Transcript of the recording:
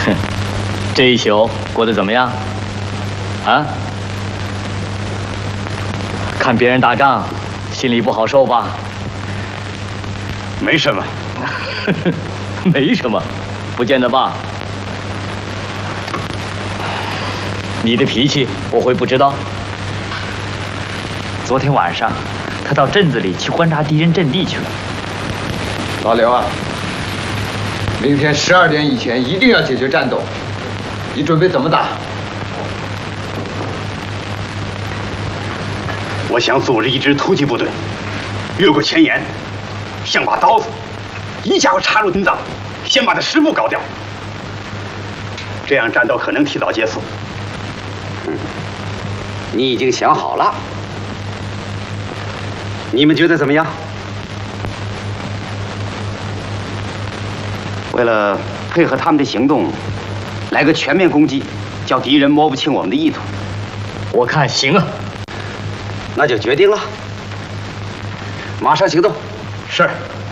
这一宿过得怎么样？啊？看别人打仗，心里不好受吧？ 没什么， 没什么，不见得吧？你的脾气我会不知道？ 昨天晚上，他到镇子里去观察敌人阵地去了。 老刘啊，明天12点以前一定要解决战斗。你准备怎么打？ 我想组织一支突击部队，越过前沿，像把刀子，一家伙插入心脏，先把他师部搞掉，这样战斗可能提早结束。 你已经想好了，你们觉得怎么样？为了配合他们的行动，来个全面攻击，叫敌人摸不清我们的意图。 我看行啊。 那就决定了，马上行动。 是。